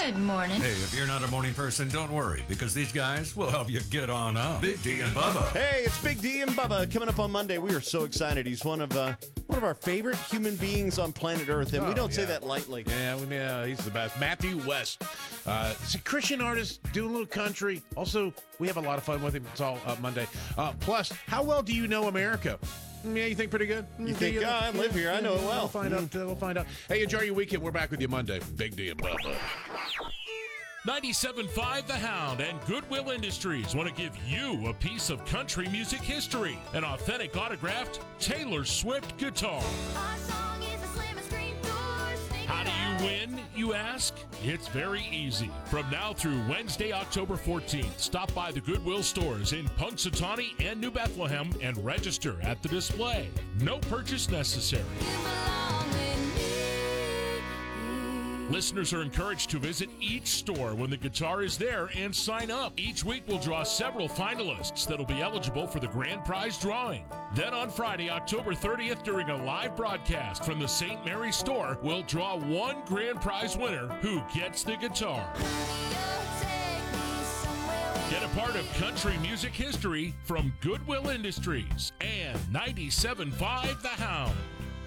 Good morning. Hey, if you're not a morning person, don't worry, because these guys will help you get on up. Big D and Bubba. Hey, it's Big D and Bubba coming up on Monday. We are so excited. He's one of our favorite human beings on planet Earth, and we don't say that lightly. Yeah, he's the best. Matthew West. He's a Christian artist, doing a little country. Also, we have a lot of fun with him. It's all Monday. Plus, how well do you know America? Yeah, you think pretty good? You think, I live here. I know it well. We'll find out. Hey, enjoy your weekend. We're back with you Monday. Big D and Bubba. 97.5 The Hound and Goodwill Industries want to give you a piece of country music history. An authentic autographed Taylor Swift guitar. How do you win, you ask? It's very easy. From now through Wednesday, October 14th, stop by the Goodwill stores in Punxsutawney and New Bethlehem and register at the display. No purchase necessary. Listeners are encouraged to visit each store when the guitar is there and sign up. Each week we'll draw several finalists that'll be eligible for the grand prize drawing. Then on Friday, October 30th, during a live broadcast from the St. Mary's store, we'll draw one grand prize winner who gets the guitar. Get a part of country music history from Goodwill Industries and 97.5 The Hound.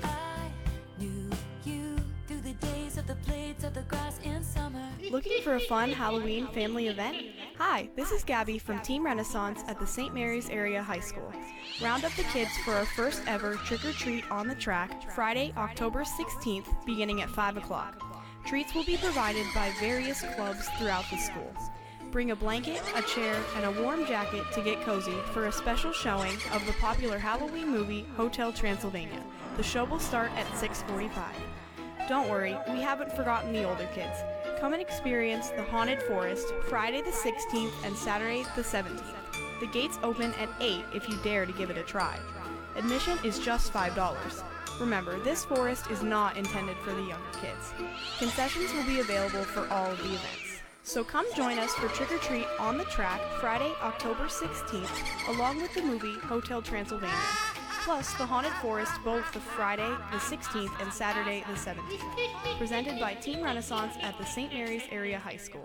Looking for a fun Halloween family event? Hi, this is Gabby from Team Renaissance at the St. Mary's Area High School. Round up the kids for our first ever trick-or-treat on the track, Friday, October 16th, beginning at 5 o'clock. Treats will be provided by various clubs throughout the school. Bring a blanket, a chair, and a warm jacket to get cozy for a special showing of the popular Halloween movie Hotel Transylvania. The show will start at 6:45. Don't worry, we haven't forgotten the older kids. Come and experience the Haunted Forest Friday the 16th and Saturday the 17th. The gates open at 8 if you dare to give it a try. Admission is just $5. Remember, this forest is not intended for the younger kids. Concessions will be available for all of the events. So come join us for Trick or Treat on the track Friday, October 16th, along with the movie Hotel Transylvania. Plus, the Haunted Forest both the Friday the 16th and Saturday the 17th. Presented by Team Renaissance at the St. Mary's Area High School.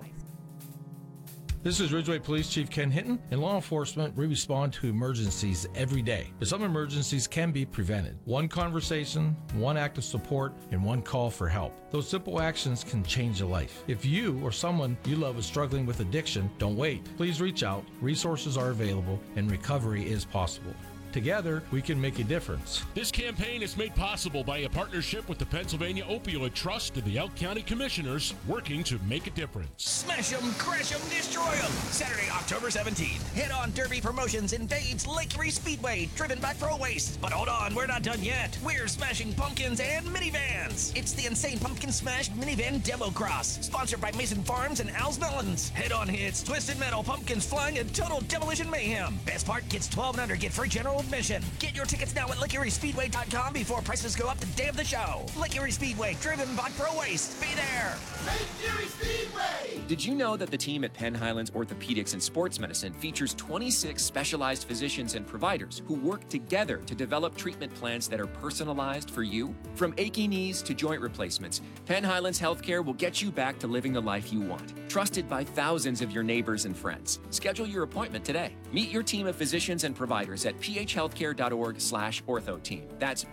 This is Ridgeway Police Chief Ken Hinton. In law enforcement, we respond to emergencies every day, but some emergencies can be prevented. One conversation, one act of support, and one call for help. Those simple actions can change a life. If you or someone you love is struggling with addiction, don't wait. Please reach out. Resources are available, and recovery is possible. Together, we can make a difference. This campaign is made possible by a partnership with the Pennsylvania Opioid Trust and the Elk County Commissioners, working to make a difference. Smash 'em, crash 'em, destroy 'em. Saturday, October 17th. Head on Derby Promotions invades Lake Erie Speedway, driven by Pro Waste. But hold on, we're not done yet. We're smashing pumpkins and minivans. It's the Insane Pumpkin Smash Minivan Demo Cross, sponsored by Mason Farms and Al's Melons. Head-on hits, twisted metal, pumpkins flying, and total demolition mayhem. Best part, gets 12 and under, get free general admission. Get your tickets now at LakeErieSpeedway.com before prices go up the day of the show. Lake Erie Speedway, driven by Pro Waste. Be there. Lake Erie Speedway! Did you know that the team at Penn Highlands Orthopedics and Sports Medicine features 26 specialized physicians and providers who work together to develop treatment plans that are personalized for you? From achy knees to joint replacements, Penn Highlands Healthcare will get you back to living the life you want. Trusted by thousands of your neighbors and friends. Schedule your appointment today. Meet your team of physicians and providers at phhealthcare.org/orthoteam. That's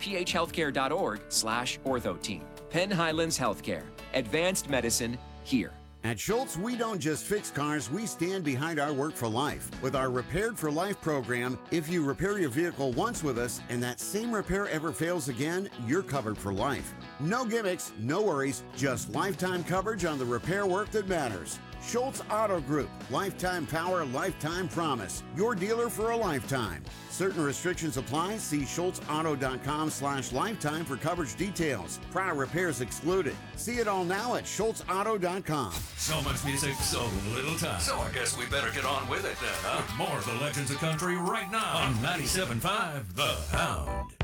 phhealthcare.org/orthoteam. Penn Highlands Healthcare. Advanced medicine here. At Schultz, we don't just fix cars, we stand behind our work for life. With our Repaired for Life program, if you repair your vehicle once with us and that same repair ever fails again, you're covered for life. No gimmicks, no worries, just lifetime coverage on the repair work that matters. Schultz Auto Group, lifetime power, lifetime promise. Your dealer for a lifetime. Certain restrictions apply. See SchultzAuto.com/lifetime for coverage details. Prior repairs excluded. See it all now at SchultzAuto.com. So much music, so little time. So I guess we better get on with it then, huh? More of the Legends of Country right now on 97.5 The Hound.